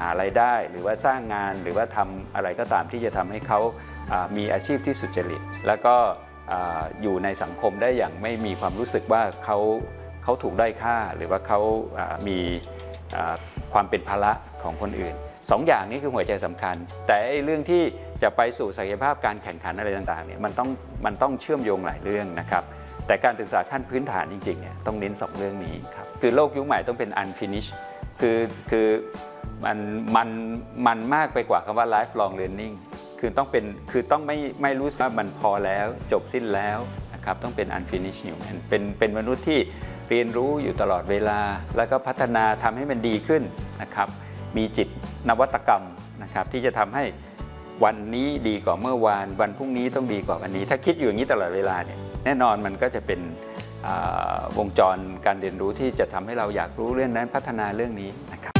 ารายได้หรือว่าสร้างงานหรือว่าทำอะไรก็ตามที่จะทำให้เขามีอาชีพที่สุจริตแล้วก็อยู่ในสังคมได้อย่างไม่มีความรู้สึกว่าเขาถูกด้อยค่าหรือว่าเขามีความเป็นภาระของคนอื่น2 อย่างนี้คือหัวใจสำคัญแต่เรื่องที่จะไปสู่ศักยภาพการแข่งขันอะไรต่างๆเนี่ยมันต้องเชื่อมโยงหลายเรื่องนะครับแต่การศึกษาขั้นพื้นฐานจริงๆเนี่ยต้องเน้น2 เรื่องนี้ครับคือโลกยุคใหม่ต้องเป็น unfinished คือมันมากไปกว่าคำว่า lifelong learning คือต้องไม่รู้สึกว่ามันพอแล้วจบสิ้นแล้วนะครับต้องเป็น unfinished human เป็นมนุษย์ที่เรียนรู้อยู่ตลอดเวลาแล้วก็พัฒนาทำให้มันดีขึ้นนะครับมีจิตนวัตกรรมนะครับที่จะทำให้วันนี้ดีกว่าเมื่อวานวันพรุ่งนี้ต้องดีกว่าวันนี้ถ้าคิดอยู่อย่างนี้ตลอดเวลาเนี่ยแน่นอนมันก็จะเป็นวงจรการเรียนรู้ที่จะทำให้เราอยากรู้เรื่องนั้นพัฒนาเรื่องนี้นะครับ